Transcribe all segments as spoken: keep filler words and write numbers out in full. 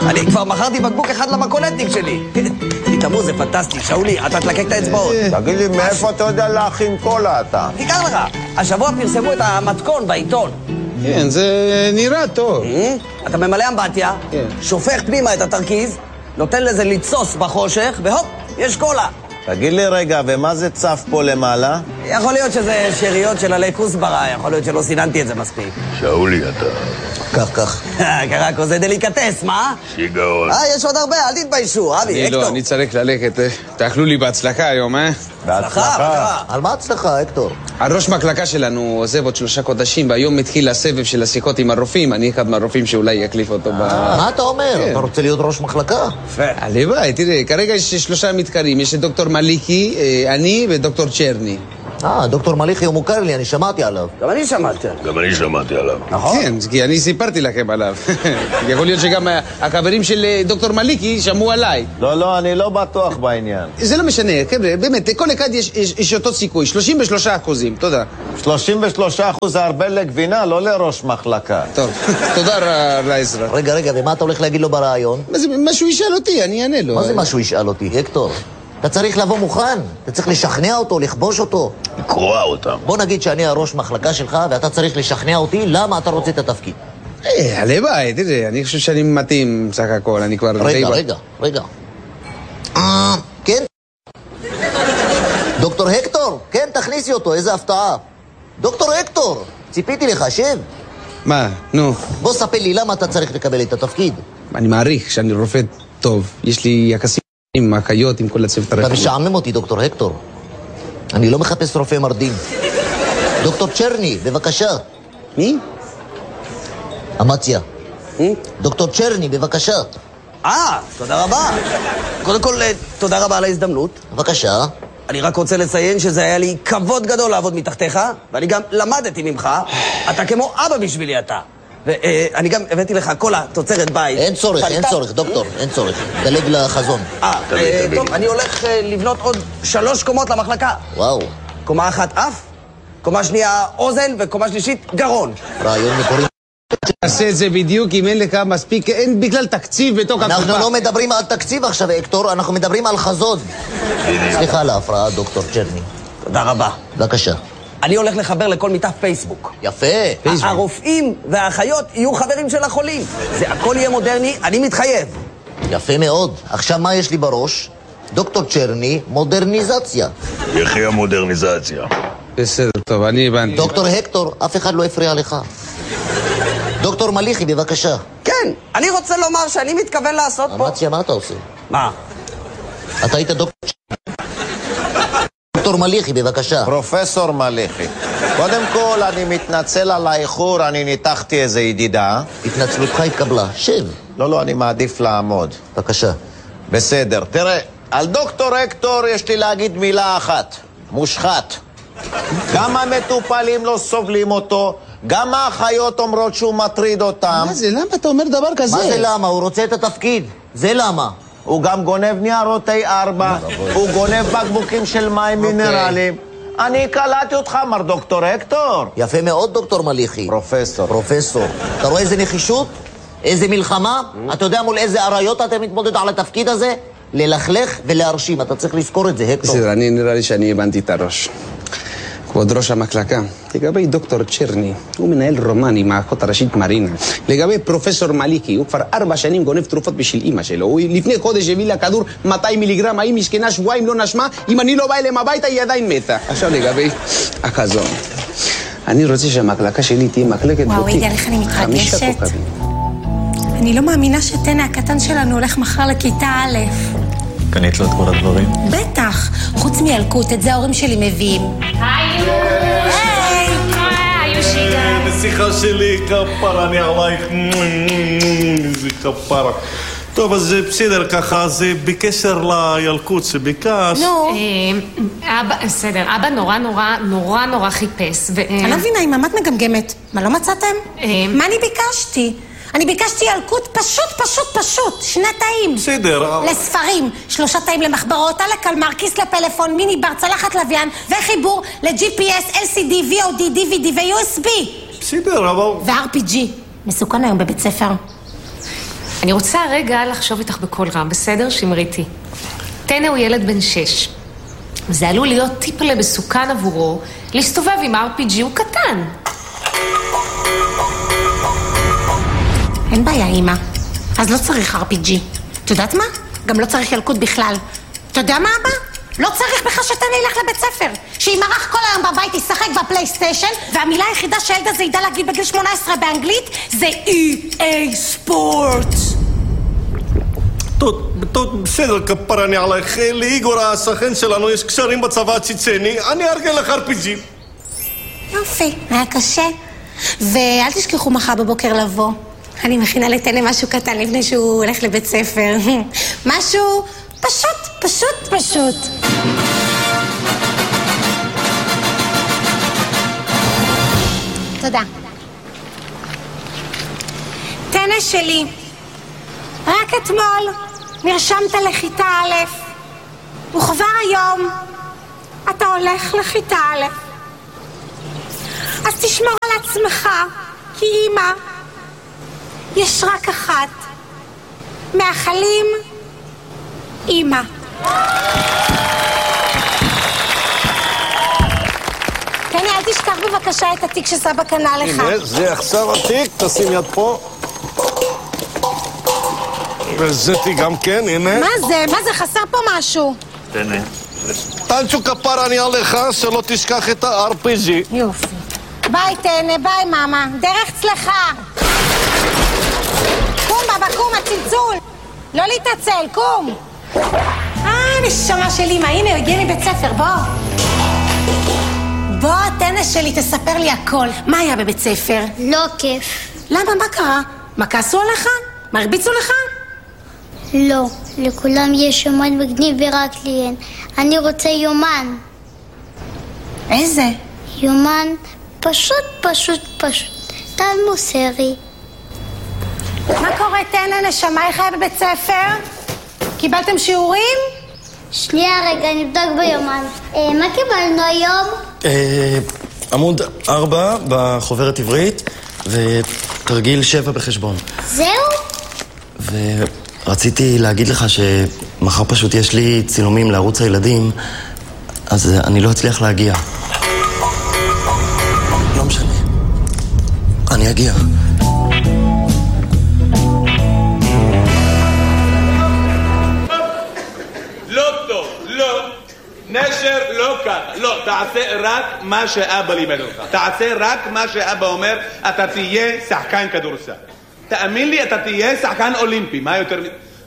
אני כבר מכרתי בקבוק אחד למקולטניק שלי. תתאמו, זה פנטסטי. שאולי, אתה תלקק את האצבעות. תגיד לי, מאיפה אתה יודע להכין קולה אתה? תיקח לך. השבוע פרסמו את המתכון בעיתון. כן, זה נראה טוב. אתה ממלא אמבטיה, שופך פנימה את התרכיז, נותן לזה לצוס בחושך, והופ, יש קולה. תגיד לי רגע, ומה זה צף פה למעלה? יכול להיות שזה שאריות של עלי כוסברה, יכול להיות שלא סיננתי את זה מספיק. שאולי, אתה... כך, כך. קרקו, זה דליקטס, מה? שיגעון. אה, יש עוד הרבה, אל תתביישו, אבי, אני אקטור. לא, אני צריך ללכת. תאכלו לי בהצלחה היום, אה? בהצלחה. על מה הצלחה, אקטור? הראש מחלקה שלנו עוזב עוד שלושה חודשים, והיום מתחיל הסבב של השיחות עם הרופאים. אני אחד מהרופאים שאולי יקליף אותו ב... מה אתה אומר? אתה רוצה להיות ראש מחלקה? הלוואי, תראה, כרגע יש שלושה מתקרים. יש את דוקטור מליקי, אני ודוקטור צ'רני. אה, דוקטור מליחי הוא מוכר לי, אני שמעתי עליו. גם אני שמעתי. גם אני שמעתי עליו. נכון? כן, כי אני סיפרתי לכם עליו. יכול להיות שגם החברים של דוקטור מליקי שמעו עליי. לא, לא, אני לא בטוח בעניין. זה לא משנה, חבר'ה, באמת, כל אחד יש, יש, יש אותו סיכוי, שלושים ושלושה אחוזים, תודה. שלושים ושלושה אחוז זה הרבה לגבינה, לא לראש מחלקה. טוב, תודה על העזרה. רגע, רגע, ומה אתה הולך להגיד לו ברעיון? מה זה, מה שהוא ישאל אותי, אני אענה לו. מה זה מה שהוא ישאל אותי, אקטור? אתה צריך לבוא מוכן, אתה צריך לשכנע אותו, לכבוש אותו. לקרוע אותם. בוא נגיד שאני הראש מחלקה שלך, ואתה צריך לשכנע אותי למה אתה רוצה את התפקיד. אה, הלוואי, תראה, אני חושב שאני מתאים סך הכל, אני כבר... רגע, רגע, רגע. אה, כן? דוקטור הקטור, כן, תכניסי אותו, איזה הפתעה. דוקטור הקטור, ציפיתי לך, שב. מה, נו. בוא ספר לי למה אתה צריך לקבל את התפקיד. אני מעריך שאני רופא טוב, יש לי יחסים עם החיות, עם כל הצוות הרפואי. אתה משעמם אותי, דוקטור הקטור. אני לא מחפש רופא מרדים. דוקטור צ'רני, בבקשה. מי? אמציה. דוקטור צ'רני, בבקשה. אה, תודה רבה. קודם כל, תודה רבה על ההזדמנות. בבקשה. אני רק רוצה לציין שזה היה לי כבוד גדול לעבוד מתחתיך, ואני גם למדתי ממך. אתה כמו אבא בשבילי אתה. ואני גם הבאתי לך קולה, תוצרת בית. אין צורך, אין צורך, דוקטור, אין צורך. דלג לחזון. אה, טוב, אני הולך לבנות עוד שלוש קומות למחלקה. וואו. קומה אחת אף, קומה שנייה אוזן, וקומה שלישית גרון. רעיון מקורי. תעשה את זה בדיוק אם אין לך מספיק, אין בכלל תקציב בתוך הקופה. אנחנו לא מדברים על תקציב עכשיו, אקטור, אנחנו מדברים על חזון. סליחה על ההפרעה, דוקטור צ'רני. תודה רבה. בבקשה. אני הולך לחבר לכל מיטה פייסבוק. יפה. הרופאים והאחיות יהיו חברים של החולים. זה הכל יהיה מודרני, אני מתחייב. יפה מאוד. עכשיו מה יש לי בראש? דוקטור צ'רני, מודרניזציה. יחי המודרניזציה. בסדר, טוב, אני הבנתי. דוקטור הקטור, אף אחד לא הפריע לך. דוקטור מליחי, בבקשה. כן, אני רוצה לומר שאני מתכוון לעשות פה... אמציה, מה אתה עושה? מה? אתה היית דוקטור... דוקטור מליחי, בבקשה. פרופסור מליחי. קודם כל, אני מתנצל על האיחור, אני ניתחתי איזה ידידה. התנצלותך התקבלה. שב. לא, לא, אני מעדיף לעמוד. בבקשה. בסדר. תראה, על דוקטור הקטור יש לי להגיד מילה אחת. מושחת. גם המטופלים לא סובלים אותו, גם האחיות אומרות שהוא מטריד אותם. מה זה? למה אתה אומר דבר כזה? מה זה למה? הוא רוצה את התפקיד. זה למה? הוא גם גונב ניירות איי ארבע, הוא גונב בקבוקים של מים מינרליים. אני קלטתי אותך, מר דוקטור הקטור. יפה מאוד, דוקטור מליחי. פרופסור. פרופסור. אתה רואה איזה נחישות? איזה מלחמה? אתה יודע מול איזה עריות אתה מתמודד על התפקיד הזה? ללכלך ולהרשים. אתה צריך לזכור את זה, הקטור. בסדר, אני נראה לי שאני הבנתי את הראש. כבוד ראש המחלקה, לגבי דוקטור צ'רני, הוא מנהל רומן עם האחות הראשית מרינה. לגבי פרופסור מליקי, הוא כבר ארבע שנים גונב תרופות בשביל אמא שלו. הוא לפני חודש הביא לה כדור מאתיים מיליגרם, האם משכנה שבועיים לא נשמה, אם אני לא בא אליהם הביתה היא עדיין מתה. עכשיו לגבי החזון. אני רוצה שהמחלקה שלי תהיה מחלקת וואו, בוטיק. יגאל, איך אני מתרגשת. אני לא מאמינה שטנא הקטן שלנו הולך מחר לכיתה א'. קנית לו את כל הדברים? בטח, חוץ מילקוט, את זה ההורים שלי מביאים. היי! היי! היי, שיגה. בשיחה שלי, כפרה, אני עלייך, איזה כפרה. טוב, אז בסדר ככה, אז בקשר לילקוט שביקש... נו. אבא, בסדר, אבא נורא נורא נורא נורא חיפש. אני לא מבינה, אם את מגמגמת, מה לא מצאתם? מה אני ביקשתי? אני ביקשתי ילקוט פשוט, פשוט, פשוט, שני תאים. בסדר. לספרים, שלושה תאים למחברות, על הקלמר, כיס לפלאפון, מיני בר, צלחת לוויין, וחיבור ל-ג'י פי אס, אל סי די, וי או די, די וי די ו-יו אס בי. בסדר, אבל... ו-אר פי ג'י. מסוכן היום בבית ספר. אני רוצה רגע לחשוב איתך בכל רם, בסדר? שמריתי. טנא הוא ילד בן שש. זה עלול להיות טיפלה בסוכן עבורו, להסתובב עם אר פי ג'י, הוא קטן. אין בעיה, אמא. אז לא צריך אר פי ג'י. את יודעת מה? גם לא צריך ילקוט בכלל. אתה יודע מה, אבא? לא צריך בכלל שטנא ילך לבית ספר. שימרח כל היום בבית, ישחק בפלייסטיישן, והמילה היחידה שהילד הזה ידע להגיד בגיל שמונה עשרה באנגלית זה אי איי ספורט. טוב, בסדר, כפרני עלייך. לאיגור השכן שלנו יש קשרים בצבא הצ'צ'ני, אני ארגן לך אר פי ג'י. יופי, היה קשה. ואל תשכחו מחר בבוקר לבוא. אני מכינה לטנא משהו קטן לפני שהוא הולך לבית ספר. משהו פשוט, פשוט, פשוט. תודה. טנא שלי, רק אתמול נרשמת לכיתה א', וכבר היום אתה הולך לכיתה א'. אז תשמור על עצמך, כי אמא יש רק אחת. מאחלים, אמא. טנא, אל תשכח בבקשה את התיק שסבא קנה לך. הנה, זה עכשיו התיק, תשים יד פה. וזה תיק גם כן, הנה. מה זה? מה זה? חסר פה משהו. טנא. טנצ'ו כפרני עליך, שלא תשכח את ה-אר פי ג'י. יופי. ביי טנא, ביי מאמה. דרך צלחה. קום בבא, קום, הצלצול. לא להתעצל, קום. אה, נשמה של אמא, הנה, הוא הגיע מבית ספר, בוא. בוא, טנא שלי, תספר לי הכל. מה היה בבית ספר? לא כיף. למה? מה קרה? מה כעסו עליך? מה הרביצו לך? לא, לכולם יש יומן מגניב ורק לי אין. אני רוצה יומן. איזה? יומן פשוט פשוט פשוט. טל מוסרי. מה קורה טנא, נשמה? איך היה בבית ספר? קיבלתם שיעורים? שנייה רגע, נבדוק ביומן. אה, מה קיבלנו היום? אה, עמוד ארבע בחוברת עברית ותרגיל שבע בחשבון. זהו? ורציתי להגיד לך שמחר פשוט יש לי צילומים לערוץ הילדים, אז אני לא אצליח להגיע. לא משנה. אני אגיע. נשר לא ככה, לא, תעשה רק מה שאבא לימד אותך. תעשה רק מה שאבא אומר, אתה תהיה שחקן כדורסל. תאמין לי, אתה תהיה שחקן אולימפי. מה יותר...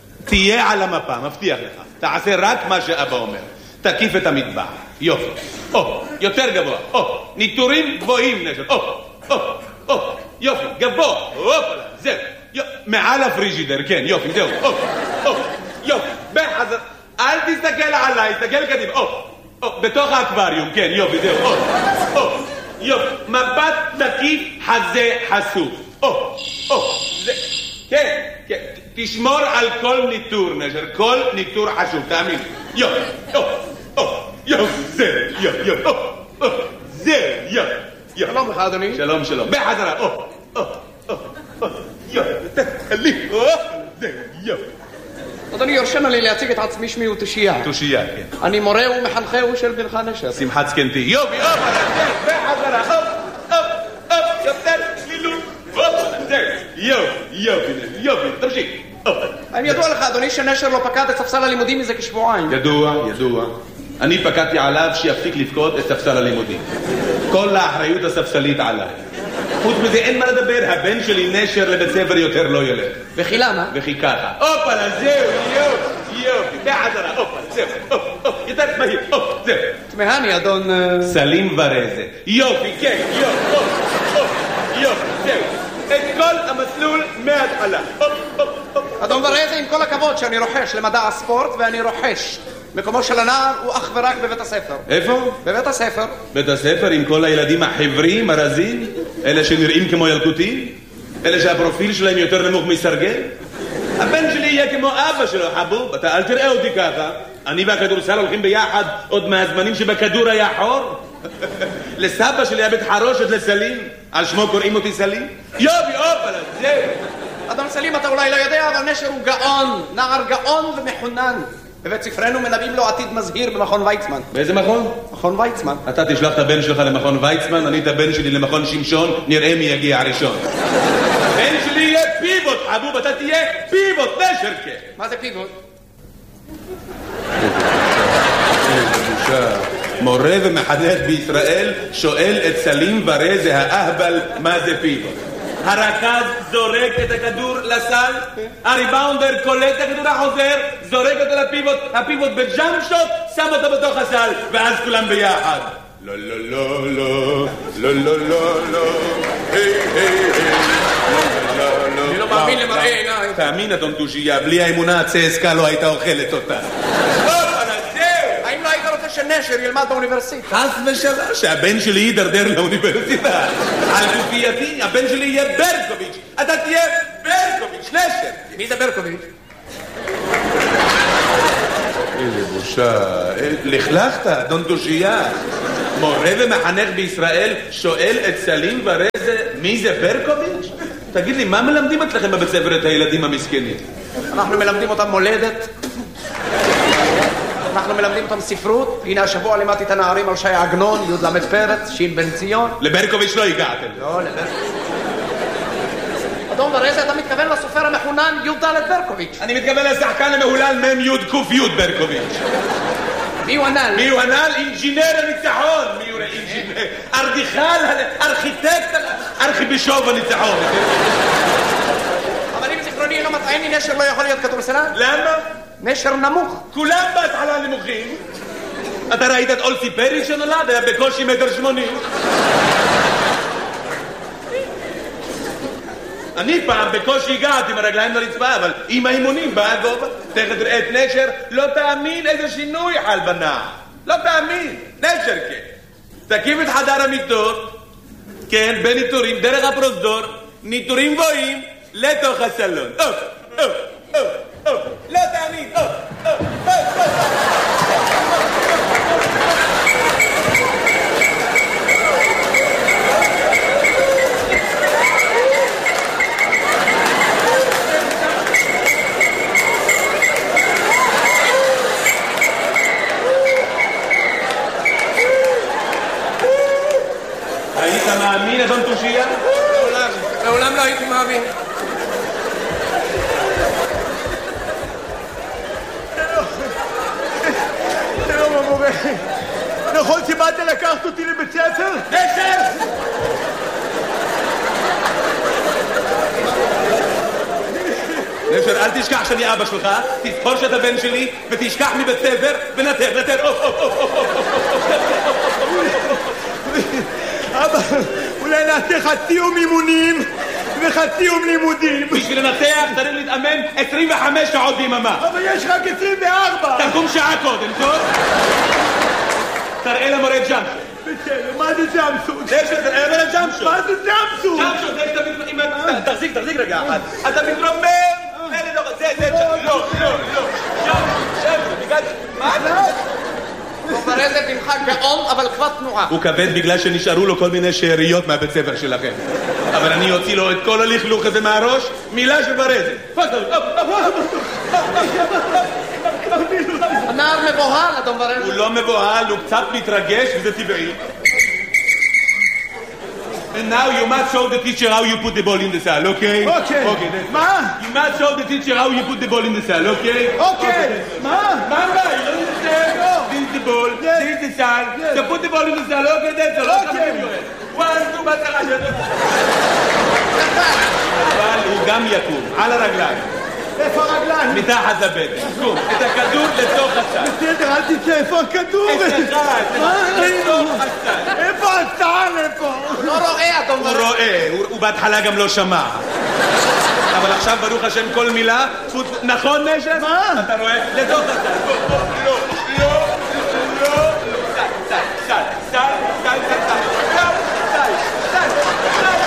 תהיה על המפה, מבטיח לך. תעשה רק מה שאבא אומר. תקיף את המטבח. יופי. או, יותר גבוה. או, ניטורים גבוהים, נשר. או, או, או, יופי, גבוה. אופלה, זהו. מעל הפריג'ידר, כן, יופי, זהו. או, או, יופי, בחזר. אל תסתכל עליי, תסתכל קדימה. או, או, בתוך האקווריום, כן, יופי, זהו. או, או, יופי, מבט תקיף, חזה חשוף. או, או, זה, כן, כן, תשמור על כל ניטור, נשר, כל ניטור חשוב, תאמין. יופי, או, או, יופי, זה, יופי, יופי, או, או, זה, יופי, יופי. שלום לך, אדוני. שלום, שלום. בחזרה, או, או, או, או, יופי, תחליף, או, זה, יופי. אדוני, יורשנה לי להציג את עצמי, שמי הוא תושייה. תושייה, כן. אני מורה ומחנכהו של בנך נשר. שמחת זקנתי. יופי, אופ, בחזרה, אופ, אופ, אופ, יותר צלילות, אופ, זה, יופי, יופי, יופי, תמשיך, אופ. האם ידוע לך, אדוני, שנשר לא פקד את ספסל הלימודים מזה כשבועיים? ידוע, ידוע. אני פקדתי עליו שיפסיק לפקוד את ספסל הלימודים. כל האחריות הספסלית עליי. חוץ מזה אין מה לדבר, הבן שלי נשר לבית ספר יותר לא ילך. וכי למה? וכי ככה. אופלה, זהו, יופי, יופי, בחזרה, אופלה, זהו, אופ, אופ, יותר מהיר, אופ, זהו. תמהני, אדון... סלים ורזה. יופי, כן, יופי, אופ, אופ, יופי, זהו. את כל המסלול מההתחלה. אופ, אופ, אופ. אדון ורזה, עם כל הכבוד שאני רוחש למדע הספורט, ואני רוחש. מקומו של הנער הוא אך ורק בבית הספר. איפה? בבית הספר. בית הספר עם כל הילדים החברים, הרזים? אלה שנראים כמו ילקוטים? אלה שהפרופיל שלהם יותר נמוך מסרגל? הבן שלי יהיה כמו אבא שלו, חבוב. אתה אל תראה אותי ככה. אני והכדורסל הולכים ביחד עוד מהזמנים שבכדור היה חור. לסבא שלי היה בית חרושת לסלים. על שמו קוראים אותי סלים. יופי, אופלה, זהו. אדון סלים, אתה אולי לא יודע, אבל נשר הוא גאון, נער גאון ומחונן. בבית ספרנו מנבאים לו עתיד מזהיר במכון ויצמן. באיזה מכון? מכון ויצמן. אתה תשלח את הבן שלך למכון ויצמן, אני את הבן שלי למכון שמשון, נראה מי יגיע הראשון. הבן שלי יהיה פיבוט, חבוב, אתה תהיה פיבוט, נשרקה. מה זה פיבוט? מורה ומחנך בישראל שואל את סלים ורזה האהבל מה זה פיבוט. הרכז זורק את הכדור לסל, הריבאונדר קולט את הכדור החוזר, זורק אותו לפיבוט, הפיבוט בג'אמפ שוט, שם אותו בתוך הסל, ואז כולם ביחד. לא, לא, לא, לא, לא, לא, לא, לא, היי, היי, היי, לא, לא, אני לא מאמין למראה עיניי. תאמין, אדון דוז'יה, בלי האמונה הצסקה לא הייתה אוכלת אותה. האם לא היית רוצה שנשר ילמד באוניברסיטה? חס ושלום, שהבן שלי יידרדר לאוניברסיטה. על גופייתי, הבן שלי יהיה ברקוביץ'. אתה תהיה ברקוביץ', נשר. מי זה ברקוביץ'? איזה בושה. לכלכת, אדון דוז'יה. מורה ומחנך בישראל שואל את סלים ורזה מי זה ברקוביץ'? תגיד לי, מה מלמדים אצלכם בבית ספר את הילדים המסכנים? אנחנו מלמדים אותם מולדת. אנחנו מלמדים אותם ספרות. הנה השבוע לימדתי את הנערים על שי עגנון, י' למד פרץ, שין בן ציון. לברקוביץ' לא הגעתם. לא, לברקוביץ'. אדון ורזה, אתה מתכוון לסופר המחונן י' ד' ברקוביץ'. אני מתכוון לשחקן המהולל מ' י' ק' י' ברקוביץ'. מי הוא הנ"ל? מי הוא הנ"ל? אינג'ינר הניצחון. מי הוא אינג'ינר? ארדיכל, ארכיטקט, ארכיבישוב הניצחון. אבל אם זיכרוני לא מטעני, נשר לא יכול להיות כדורסלן? למה? נשר נמוך. כולם בהתחלה נמוכים. אתה ראית את אולסי פרי שנולד? היה בקושי מטר שמונים. אני פעם בקושי הגעתי עם הרגליים לרצפה, אבל עם האימונים בא הגובה. תכף תראה את נשר, לא תאמין איזה שינוי חל בנער. לא תאמין. נשר כן. תקים את חדר המיטות, כן, בניטורים, דרך הפרוזדור, ניטורים גבוהים לתוך הסלון. אוף, אוף, אוף, אוף. לא תאמין. אוף, אוף, אוף, אוף. היית מאמין, אדון תושייה? לעולם, לעולם לא הייתי מאמין. שלום המורה, נכון שבאת לקחת אותי לבית ספר? נשר! נשר, אל תשכח שאני אבא שלך, תזכור שאתה בן שלי, ותשכח מבית ספר, ונתר, נתר, אוף, אוף, אוף, אוף, אוף. אבא, אולי נעשה חצי יום אימונים וחצי יום לימודים. בשביל לנתח צריך להתאמן עשרים וחמש שעות ביממה. אבל יש רק עשרים וארבע. תקום שעה קודם, טוב? תראה למורה ג'אמפשוט. בסדר, מה זה ג'אמפשוט? נשר, תראה למורה ג'אמפשוט. מה זה ג'אמפשוט? ג'אמפשוט, תחזיק, תחזיק רגע אחד. אתה מתרומם. זה, זה, לא, לא, לא. ג'אמפשוט, מה זה? ורזה בנך גאון, אבל כבר תנועה. הוא כבד בגלל שנשארו לו כל מיני שאריות מהבית ספר שלכם. אבל אני אוציא לו את כל הלכלוך הזה מהראש, מילה של ורזה. הנער מבוהל, אדון ורזה. הוא לא מבוהל, הוא קצת מתרגש, וזה טבעי. And now you must show the teacher how you put the ball in the cell, okay? Okay. Okay. מה? You must show the teacher how you put the ball in the cell, okay? Okay. מה? מה מה? You don't understand? This is the ball, this is the cell. So put the ball in the cell, okay? That's all. Okay. One, two, בצרה. אבל הוא גם יקום, על הרגליים. איפה הרגליים? מתחת לבטן. קום, את הכדור לתוך הסל. בסדר, אל תצא, איפה הכדור? את אחד, לתוך הסל. איפה הסל? איפה? הוא לא רואה, אדון ורזה. הוא רואה, הוא בהתחלה גם לא שמע. אבל עכשיו ברוך השם כל מילה, נכון נשר? מה? אתה רואה? לתוך הסל. לא, לא, לא, לא. סל, סל, סל, סל, סל, סל, סל, סל, סל.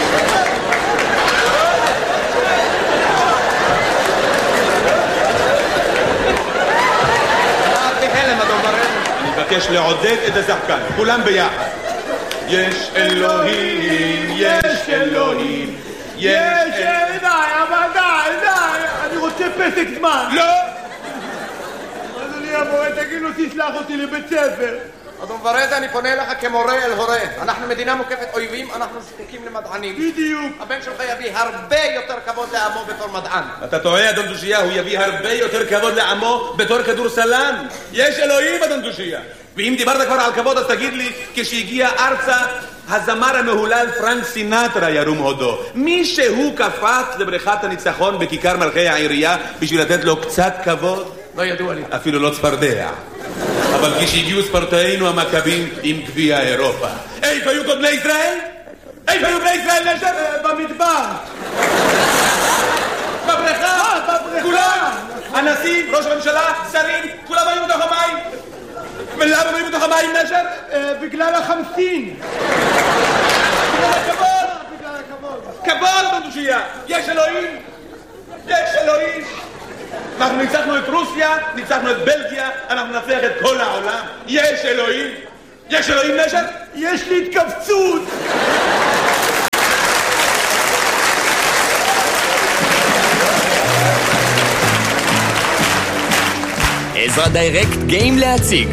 אני מבקש לעודד את השחקן, כולם ביחד. יש אלוהים, יש אלוהים, יש אלוהים. אבל פסק זמן. לא! אדוני המורה, תגיד לו, תשלח אותי לבית ספר. אדון ורדה, אני פונה אליך כמורה אל הורה. אנחנו מדינה מוקפת אויבים, אנחנו זקוקים למדענים. בדיוק. הבן שלך יביא הרבה יותר כבוד לעמו בתור מדען. אתה טועה, אדון דושיה, הוא יביא הרבה יותר כבוד לעמו בתור כדורסלן. יש אלוהים, אדון דושיה. ואם דיברת כבר על כבוד, אז תגיד לי, כשהגיע ארצה, הזמר המהולל פרנק סינטרה ירום הודו. מי שהוא קפץ לבריכת הניצחון בכיכר מלכי העירייה בשביל לתת לו קצת כבוד? לא ידוע לי. אפילו לא צפרדע. אבל כשהגיעו ספורטאינו המכבים עם גביע אירופה. איפה היו קודמי ישראל? איפה היו בני ישראל נשר? במדבר. בבריכה? כולם? הנשיא, ראש הממשלה, שרים, כולם היו בתוך המים. ולמה היו בתוך המים נשר? בגלל החמסין. בגלל הכבוד. כבוד, בנדושייה. יש אלוהים. יש אלוהים. אנחנו ניצחנו את רוסיה, ניצחנו את בלגיה, אנחנו נצליח את כל העולם. יש אלוהים. יש אלוהים נשר? יש לי התכווצות. עזרא דיירקט גיים להציג